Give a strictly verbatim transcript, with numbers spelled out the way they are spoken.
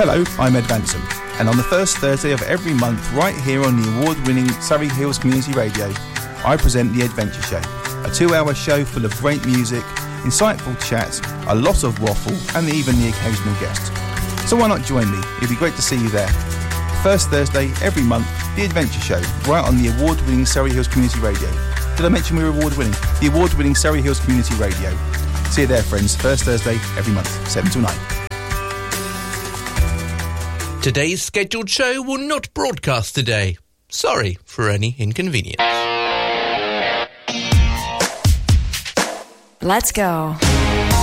Hello, I'm Ed Vanson, and on the first Thursday of every month, right here on the award-winning Surrey Hills Community Radio, I present The Adventure Show, a two-hour show full of great music, insightful chats, a lot of waffle, and even the occasional guest. So why not join me? It'd be great to see you there. First Thursday every month, The Adventure Show, right on the award-winning Surrey Hills Community Radio. Did I mention we were award-winning? The award-winning Surrey Hills Community Radio. See you there, friends. First Thursday every month, seven till nine. Today's scheduled show will not broadcast today. Sorry for any inconvenience. Let's go.